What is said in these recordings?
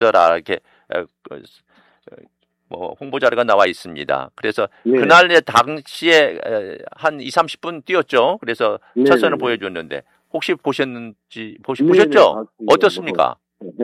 이렇게 뭐 홍보 자료가 나와 있습니다. 그래서 네. 그날 당시에 한 20-30분 뛰었죠. 그래서 네, 첫선을 네. 보여줬는데 혹시 보셨는지 네, 보셨죠? 네, 어떻습니까?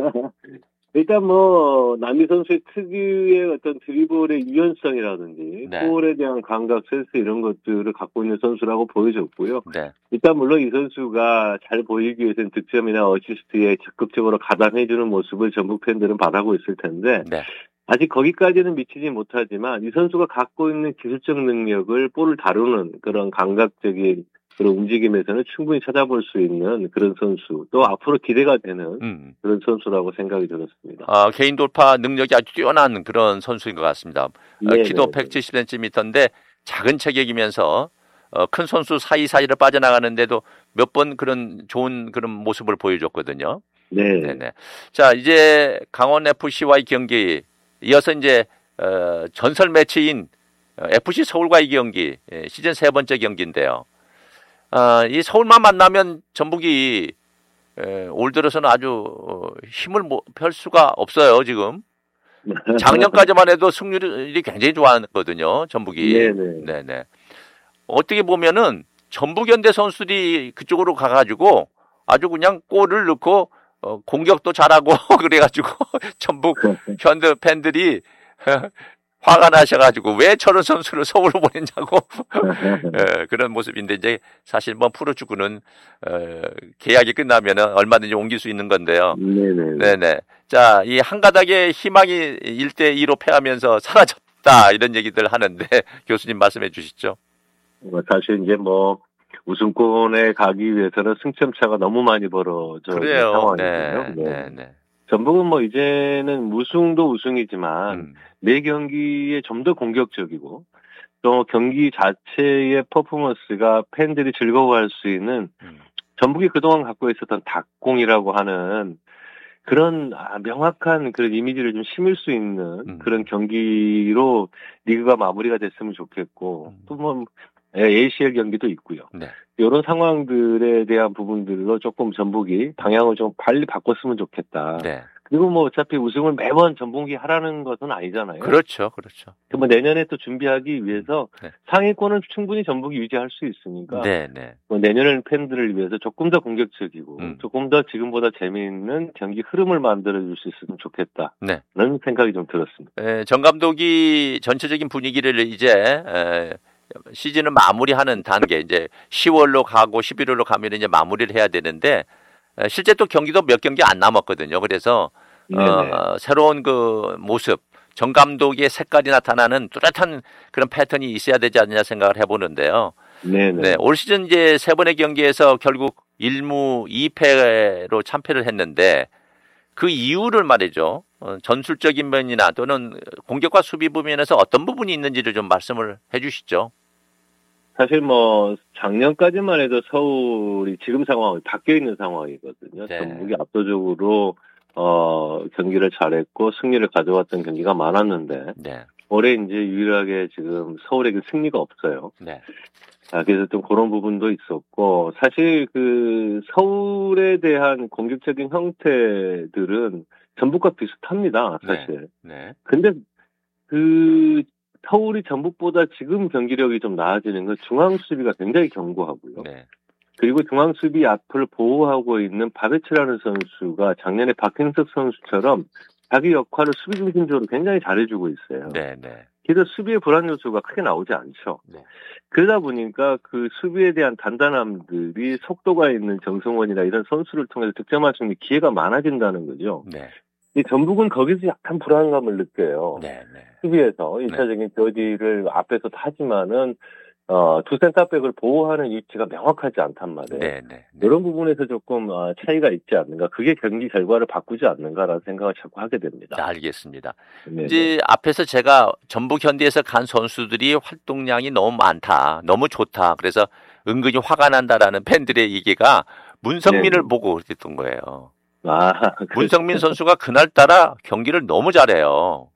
일단 뭐 남희 선수의 특유의 어떤 드리블의 유연성이라든지 네. 볼에 대한 감각, 센스 이런 것들을 갖고 있는 선수라고 보여졌고요. 네. 일단 물론 이 선수가 잘 보이기 위해서는 득점이나 어시스트에 적극적으로 가담해주는 모습을 전북 팬들은 바라고 있을 텐데 네. 아직 거기까지는 미치지 못하지만 이 선수가 갖고 있는 기술적 능력을 볼을 다루는 그런 감각적인 그런 움직임에서는 충분히 찾아볼 수 있는 그런 선수, 또 앞으로 기대가 되는 그런 선수라고 생각이 들었습니다. 개인 돌파 능력이 아주 뛰어난 그런 선수인 것 같습니다. 키도 170cm인데 작은 체격이면서 큰 선수 사이사이를 빠져나가는데도 몇 번 그런 좋은 그런 모습을 보여줬거든요. 네네. 자, 이제 강원 FC와의 경기 이어서 이제 전설 매치인 FC 서울과의 경기 시즌 3번째 경기인데요. 이 서울만 만나면 전북이 올 들어서는 아주 힘을 펼 수가 없어요, 지금. 작년까지만 해도 승률이 굉장히 좋았거든요, 전북이. 네네. 어떻게 보면은 전북 현대 선수들이 그쪽으로 가가지고 아주 그냥 골을 넣고 공격도 잘하고 그래가지고 전북 현대 팬들이 화가 나셔가지고 왜 저런 선수를 서울로 보냈냐고 그런 모습인데 이제 사실 뭐 프로축구는 계약이 끝나면은 얼마든지 옮길 수 있는 건데요. 네네. 자, 이 한 가닥의 희망이 1대2로 패하면서 사라졌다 이런 얘기들 하는데 교수님 말씀해 주시죠. 사실 이제 뭐 우승권에 가기 위해서는 승점차가 너무 많이 벌어져 있는 상황이거든요. 네. 전북은 뭐 이제는 우승도 우승이지만 매 경기에 좀 더 공격적이고 또 경기 자체의 퍼포먼스가 팬들이 즐거워할 수 있는 전북이 그동안 갖고 있었던 닭공이라고 하는 그런 명확한 그런 이미지를 좀 심을 수 있는 그런 경기로 리그가 마무리가 됐으면 좋겠고 또 뭐 ACL 경기도 있고요. 이런 상황들에 대한 부분들로 조금 전북이 방향을 좀 빨리 바꿨으면 좋겠다. 그리고 뭐 어차피 우승을 매번 전북이 하라는 것은 아니잖아요. 그렇죠. 뭐 내년에 또 준비하기 위해서 상위권은 충분히 전북이 유지할 수 있으니까 뭐 내년에는 팬들을 위해서 조금 더 공격적이고 조금 더 지금보다 재미있는 경기 흐름을 만들어줄 수 있으면 좋겠다는 생각이 좀 들었습니다. 정 감독이 전체적인 분위기를 이제 시즌을 마무리하는 단계 이제 10월로 가고 11월로 가면 이제 마무리를 해야 되는데 실제 또 경기도 몇 경기 안 남았거든요. 그래서 새로운 그 모습, 정 감독의 색깔이 나타나는 뚜렷한 그런 패턴이 있어야 되지 않느냐 생각을 해보는데요. 올 시즌 이제 3번의 경기에서 결국 1무 2패로 참패를 했는데 그 이유를 말이죠. 전술적인 면이나 또는 공격과 수비 부분에서 어떤 부분이 있는지를 좀 말씀을 해 주시죠. 사실 뭐 작년까지만 해도 서울이 지금 상황이 바뀌어 있는 상황이거든요. 전북이 압도적으로 경기를 잘했고 승리를 가져왔던 경기가 많았는데 올해 이제 유일하게 지금 서울에게 승리가 없어요. 그래서 좀 그런 부분도 있었고 사실 그 서울에 대한 공격적인 형태들은 전북과 비슷합니다. 사실. 근데 그 서울이 전북보다 지금 경기력이 좀 나아지는 건 중앙 수비가 굉장히 견고하고요. 그리고 중앙 수비 앞을 보호하고 있는 바베츠라는 선수가 작년에 박행석 선수처럼 자기 역할을 수비 중심적으로 굉장히 잘해주고 있어요. 그래서 수비의 불안 요소가 크게 나오지 않죠. 그러다 보니까 그 수비에 대한 단단함들이 속도가 있는 정성원이나 이런 선수를 통해서 득점할 수 있는 기회가 많아진다는 거죠. 이 전북은 거기서 약간 불안감을 느껴요. 수비에서 1차적인 저지를 앞에서 하지만은 두 센터백을 보호하는 위치가 명확하지 않단 말이에요. 이런 부분에서 조금 차이가 있지 않는가. 그게 경기 결과를 바꾸지 않는가라는 생각을 자꾸 하게 됩니다. 알겠습니다. 이제 앞에서 제가 전북 현대에서 간 선수들이 활동량이 너무 많다. 너무 좋다. 그래서 은근히 화가 난다라는 팬들의 얘기가 문성민을 보고 그랬던 거예요. 문성민 선수가 그날따라 경기를 너무 잘해요.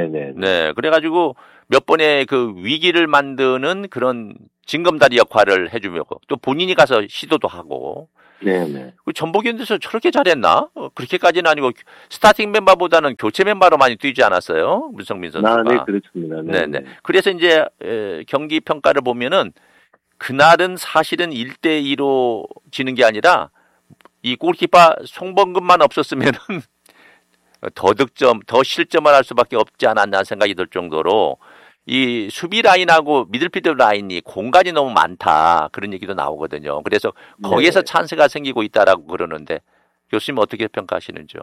그래가지고 몇 번의 그 위기를 만드는 그런 징검다리 역할을 해주며 또 본인이 가서 시도도 하고 네네. 전북인데서 저렇게 잘했나? 그렇게까지는 아니고 스타팅 멤버보다는 교체 멤버로 많이 뛰지 않았어요? 문성민 선수가. 네, 그렇습니다. 네네. 그래서 이제 경기 평가를 보면은 그날은 사실은 1대2로 지는 게 아니라 이 골키퍼 송범근만 없었으면은 더 실점을 할 수밖에 없지 않았나 생각이 들 정도로 이 수비 라인하고 미들필더 라인이 공간이 너무 많다 그런 얘기도 나오거든요. 그래서 거기에서 찬스가 생기고 있다라고 그러는데 교수님 어떻게 평가하시는지요?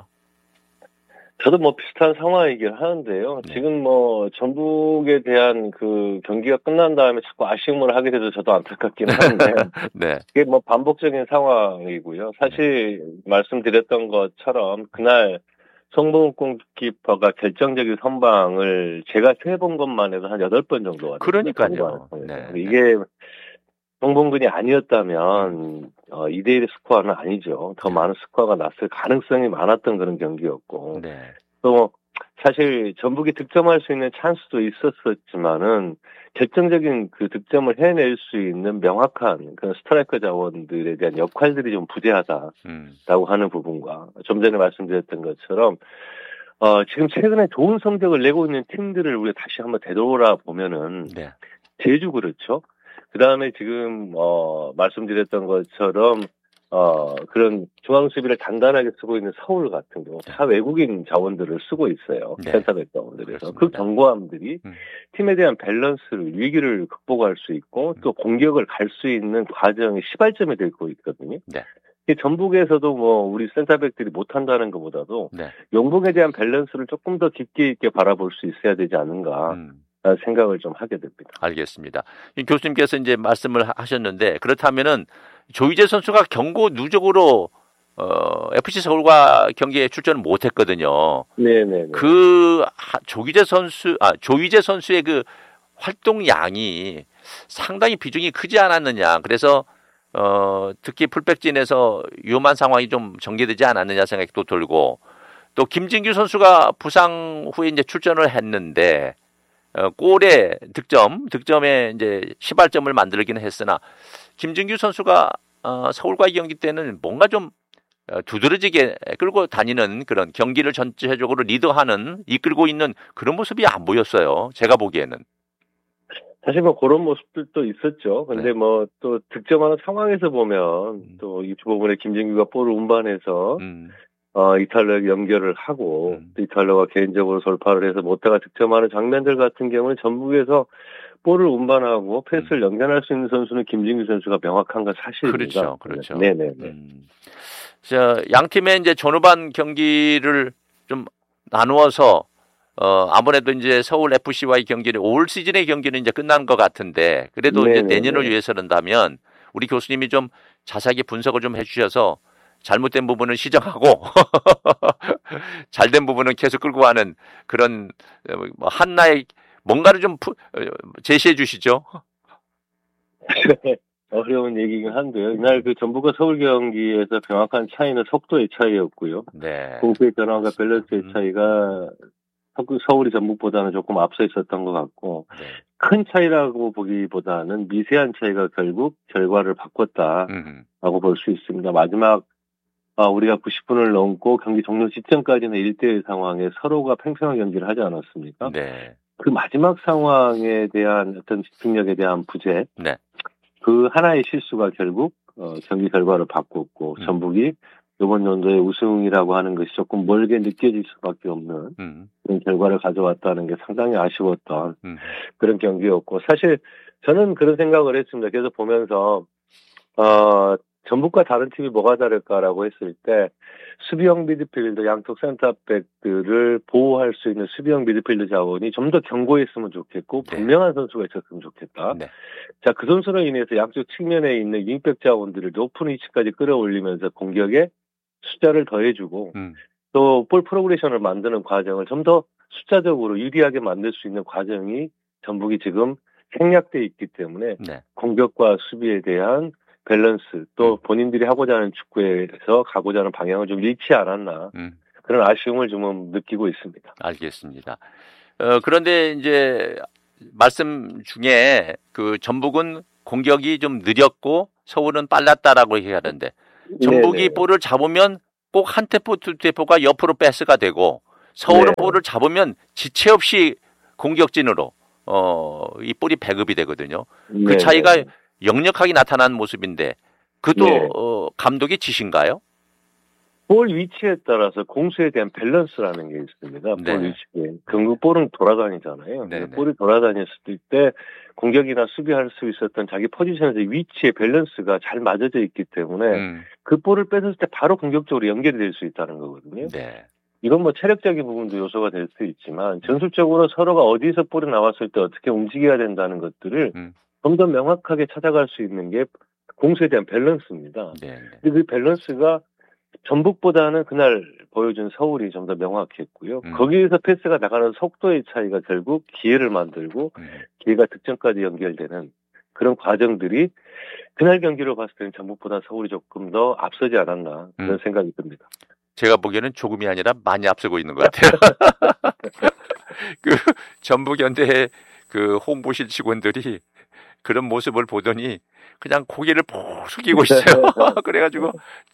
저도 뭐 비슷한 상황이긴 하는데요. 지금 뭐 전북에 대한 그 경기가 끝난 다음에 자꾸 아쉬움을 하게 돼서 저도 안타깝긴 한데 네. 이게 뭐 반복적인 상황이고요. 사실 말씀드렸던 것처럼 그날 송범근 골키퍼가 결정적인 선방을 제가 세본 것만 해도 한 8번 정도 왔어요. 그러니까요. 이게 송범근이 아니었다면 2대1 스코어는 아니죠. 더 많은 스코어가 났을 가능성이 많았던 그런 경기였고 또 사실 전북이 득점할 수 있는 찬스도 있었지만은 결정적인 그 득점을 해낼 수 있는 명확한 그런 스트라이커 자원들에 대한 역할들이 좀 부재하다라고 하는 부분과 좀 전에 말씀드렸던 것처럼 지금 최근에 좋은 성적을 내고 있는 팀들을 우리가 다시 한번 되돌아보면은 제주 그렇죠. 그 다음에 지금 말씀드렸던 것처럼 그런 중앙 수비를 단단하게 쓰고 있는 서울 같은 경우 다 외국인 자원들을 쓰고 있어요. 센터백 자원들에서 그 견고함들이 팀에 대한 밸런스를 위기를 극복할 수 있고 또 공격을 갈 수 있는 과정의 시발점이 되고 있거든요. 전북에서도 뭐 우리 센터백들이 못한다는 것보다도 용봉에 대한 밸런스를 조금 더 깊게 있게 바라볼 수 있어야 되지 않는가. 생각을 좀 하게 됩니다. 알겠습니다. 교수님께서 이제 말씀을 하셨는데 그렇다면은 조희재 선수가 경고 누적으로 FC 서울과 경기에 출전을 못했거든요. 네네. 그 조희재 선수의 그 활동량이 상당히 비중이 크지 않았느냐. 그래서 특히 풀백진에서 위험한 상황이 좀 전개되지 않았느냐 생각이 또 들고 또 김진규 선수가 부상 후에 이제 출전을 했는데. 골의 득점에 이제 시발점을 만들기는 했으나 김진규 선수가 서울과의 경기 때는 뭔가 좀 두드러지게 끌고 다니는 그런 경기를 전체적으로 리드하는 이끌고 있는 그런 모습이 안 보였어요. 제가 보기에는. 사실 뭐 그런 모습들도 있었죠. 근데 뭐 또 득점하는 상황에서 보면 또 이 부분에 김진규가 볼을 운반해서 이탈리아 연결을 하고 또 이탈리아가 개인적으로 돌파를 해서 못다가 득점하는 장면들 같은 경우는 전북에서 볼을 운반하고 패스를 연결할 수 있는 선수는 김진규 선수가 명확한 건 사실입니다. 그렇죠. 네네네. 양 팀의 이제 전후반 경기를 좀 나누어서 아무래도 이제 서울 FC와의 경기는 올 시즌의 경기는 이제 끝난 것 같은데 그래도 이제 내년을 위해서는다면 우리 교수님이 좀 자세하게 분석을 좀 해주셔서. 잘못된 부분은 시정하고 잘된 부분은 계속 끌고 가는 그런 한나의 뭔가를 좀 제시해 주시죠. 어려운 얘기긴 한데요. 이날 그 전북과 서울 경기에서 명확한 차이는 속도의 차이였고요. 공수의 변화와 밸런스의 차이가 서울이 전북보다는 조금 앞서 있었던 것 같고 큰 차이라고 보기보다는 미세한 차이가 결국 결과를 바꿨다라고 볼 수 있습니다. 마지막 우리가 90분을 넘고 경기 종료 시점까지는 1대1 상황에 서로가 팽팽한 경기를 하지 않았습니까? 그 마지막 상황에 대한 어떤 집중력에 대한 부재, 그 하나의 실수가 결국 경기 결과를 바꿨고 전북이 이번 연도의 우승이라고 하는 것이 조금 멀게 느껴질 수밖에 없는 그런 결과를 가져왔다는 게 상당히 아쉬웠던 그런 경기였고 사실 저는 그런 생각을 했습니다. 그래서 보면서 전북과 다른 팀이 뭐가 다를까라고 했을 때 수비형 미드필더 양쪽 센터백들을 보호할 수 있는 수비형 미드필더 자원이 좀 더 견고했으면 좋겠고 분명한 선수가 있었으면 좋겠다. 자, 그 선수로 인해서 양쪽 측면에 있는 윙백 자원들을 높은 위치까지 끌어올리면서 공격에 숫자를 더해주고 또 볼 프로그레션을 만드는 과정을 좀 더 숫자적으로 유리하게 만들 수 있는 과정이 전북이 지금 생략돼 있기 때문에 공격과 수비에 대한 밸런스 또 본인들이 하고자 하는 축구에서 가고자 하는 방향을 좀 잃지 않았나 그런 아쉬움을 좀 느끼고 있습니다. 알겠습니다. 그런데 이제 말씀 중에 그 전북은 공격이 좀 느렸고 서울은 빨랐다라고 얘기하는데 전북이 네네. 볼을 잡으면 꼭 한 템포, 두 템포가 옆으로 패스가 되고 서울은 네. 볼을 잡으면 지체 없이 공격진으로 이 볼이 배급이 되거든요. 그 네네. 차이가 역력하게 나타난 모습인데 그것도 네. 감독의 지시인가요? 볼 위치에 따라서 공수에 대한 밸런스라는 게 있습니다. 네. 볼 위치에. 결국 볼은 돌아다니잖아요. 네. 볼이 돌아다녔을 때 공격이나 수비할 수 있었던 자기 포지션에서 위치의 밸런스가 잘 맞아져 있기 때문에 그 볼을 뺏었을 때 바로 공격적으로 연결이 될 수 있다는 거거든요. 네. 이건 뭐 체력적인 부분도 요소가 될 수 있지만 전술적으로 서로가 어디서 볼이 나왔을 때 어떻게 움직여야 된다는 것들을 좀 더 명확하게 찾아갈 수 있는 게 공수에 대한 밸런스입니다. 네. 근데 그 밸런스가 전북보다는 그날 보여준 서울이 좀 더 명확했고요. 거기에서 패스가 나가는 속도의 차이가 결국 기회를 만들고 기회가 득점까지 연결되는 그런 과정들이 그날 경기로 봤을 때는 전북보다 서울이 조금 더 앞서지 않았나 그런 생각이 듭니다. 제가 보기에는 조금이 아니라 많이 앞서고 있는 것 같아요. 그 전북현대의 그 홍보실 직원들이 그런 모습을 보더니 그냥 고개를 푹 숙이고 있어요. 그래가지고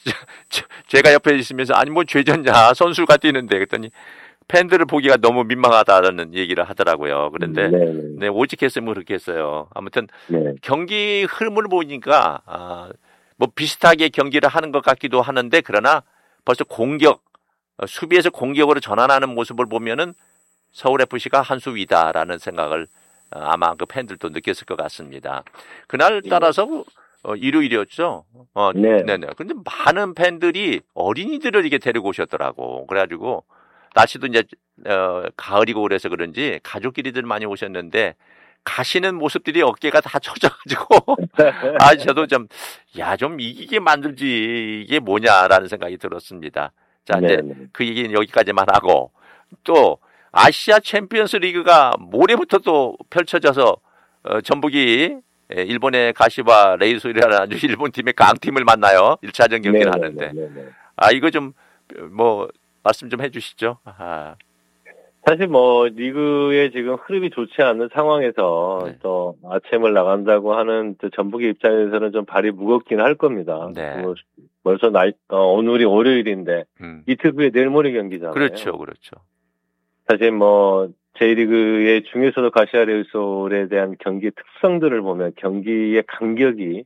제가 옆에 있으면서 아니 뭐 죄졌냐 선수가 뛰는데 그랬더니 팬들을 보기가 너무 민망하다는 얘기를 하더라고요. 그런데 네, 오직했으면 그렇게 했어요. 아무튼 경기 흐름을 보니까 뭐 비슷하게 경기를 하는 것 같기도 하는데 그러나 벌써 수비에서 공격으로 전환하는 모습을 보면은 서울FC가 한 수 위다라는 생각을 아마 그 팬들도 느꼈을 것 같습니다. 그날 따라서 일요일이었죠. 네네. 근데 많은 팬들이 어린이들을 이렇게 데리고 오셨더라고. 그래가지고 날씨도 이제 가을이고 그래서 그런지 가족끼리들 많이 오셨는데 가시는 모습들이 어깨가 다 처져가지고 저도 좀 이기게 만들지 이게 뭐냐라는 생각이 들었습니다. 자 이제 그 얘기는 여기까지만 하고 또 아시아 챔피언스 리그가 모레부터 또 펼쳐져서 전북이 일본의 가시와 레이소이라는 아주 일본 팀의 강팀을 만나요. 1차전 경기를 하는데 이거 좀 뭐 말씀 좀 해주시죠. 사실 뭐 리그에 지금 흐름이 좋지 않은 상황에서 또 아챔을 나간다고 하는 또 전북의 입장에서는 좀 발이 무겁긴 할 겁니다. 뭐 벌써 오늘이 월요일인데 이틀 후에 내일 모레 경기잖아요. 그렇죠. 사실 뭐 J리그의 중에서도 가시아 레이솔에 대한 경기의 특성들을 보면 경기의 간격이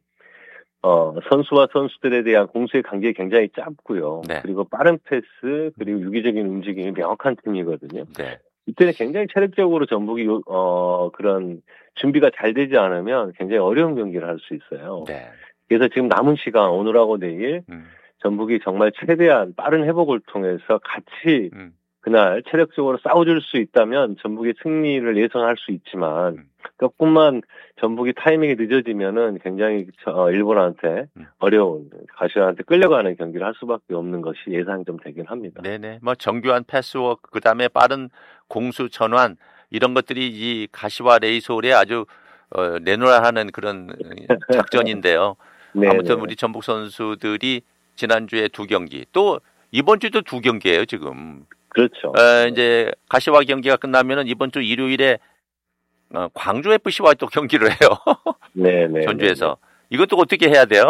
선수와 선수들에 대한 공수의 간격이 굉장히 짧고요. 그리고 빠른 패스 그리고 유기적인 움직임이 명확한 팀이거든요. 이때는 굉장히 체력적으로 전북이 그런 준비가 잘 되지 않으면 굉장히 어려운 경기를 할 수 있어요. 그래서 지금 남은 시간 오늘하고 내일 전북이 정말 최대한 빠른 회복을 통해서 같이 그날 체력적으로 싸워줄 수 있다면 전북의 승리를 예상할 수 있지만 조금만 전북이 타이밍이 늦어지면은 굉장히 일본한테 어려운 가시아한테 끌려가는 경기를 할 수밖에 없는 것이 예상이 좀 되긴 합니다. 네네. 뭐 정교한 패스워크 그다음에 빠른 공수 전환 이런 것들이 이 가시와 레이솔에 아주 내놓으라는 그런 작전인데요. 아무튼 우리 전북 선수들이 지난주에 2경기 또 이번 주도 2경기예요 지금. 그렇죠. 이제 가시와 경기가 끝나면은 이번 주 일요일에 광주 FC와 또 경기를 해요. 전주에서. 이것도 어떻게 해야 돼요?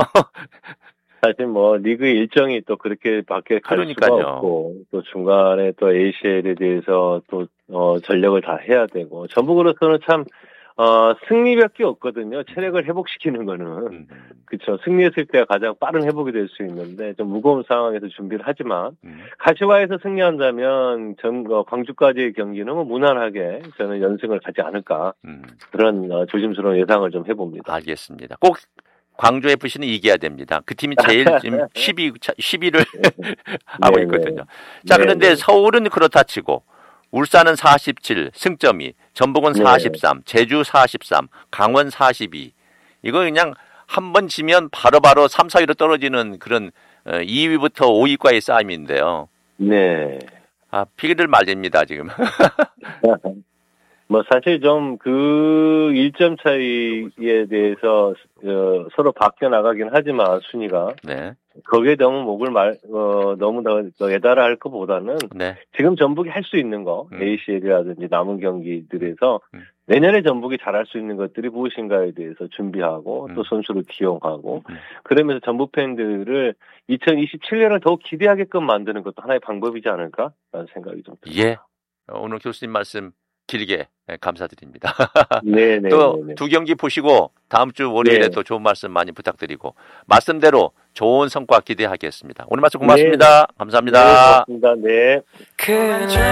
사실 뭐 리그 일정이 또 그렇게밖에 갈 수가 없고 또 중간에 또 ACL에 대해서 또 전력을 다 해야 되고 전북으로서는 참 승리밖에 없거든요. 체력을 회복시키는 거는. 그렇죠. 승리했을 때가 가장 빠른 회복이 될 수 있는데 좀 무거운 상황에서 준비를 하지만 가시와에서 승리한다면 광주까지의 경기는 뭐 무난하게 저는 연승을 가지 않을까 그런 조심스러운 예상을 좀 해봅니다. 알겠습니다. 꼭 광주 FC는 이겨야 됩니다. 그 팀이 제일 지금 10위를 하고 있거든요. 자, 그런데 서울은 그렇다 치고 울산은 47, 승점이, 전북은 43, 제주 43, 강원 42. 이거 그냥 한 번 지면 바로바로 3, 4위로 떨어지는 그런 2위부터 5위과의 싸움인데요. 피기를 말립니다, 지금. 뭐 사실 좀 그 1점 차이에 대해서 서로 바뀌어 나가긴 하지만 순위가 네. 거기에 너무 너무 더 예달할 것보다는 네. 지금 전북이 할 수 있는 거 ACL이라든지 남은 경기들에서 내년에 전북이 잘할 수 있는 것들이 무엇인가에 대해서 준비하고 또 선수를 기용하고 그러면서 전북 팬들을 2027년을 더욱 기대하게끔 만드는 것도 하나의 방법이지 않을까라는 생각이 좀 듭니다. 예. 오늘 교수님 말씀 길게 감사드립니다. 네네. 또 두 경기 보시고 다음 주 월요일에 또 좋은 말씀 많이 부탁드리고 말씀대로 좋은 성과 기대하겠습니다. 오늘 말씀 고맙습니다. 네. 감사합니다. 네, 고맙습니다. 네.